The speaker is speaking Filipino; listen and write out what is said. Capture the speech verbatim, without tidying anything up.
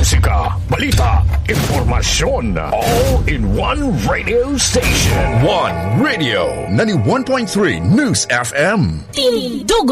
musika, balita, impormasyon. All in one radio station. One Radio, ninety-one point three News F M. Tindugo